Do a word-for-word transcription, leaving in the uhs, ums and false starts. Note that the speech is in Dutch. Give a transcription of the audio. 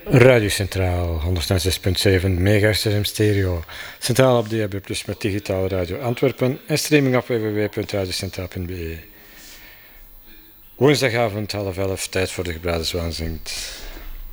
Radio Centraal, honderdzes punt zeven megahertz F M stereo. Centraal op D A B plus met digitale radio Antwerpen en streaming op w w w punt radiocentraal punt b e. Woensdagavond half elf, tijd voor de gebraden zwaan zingt.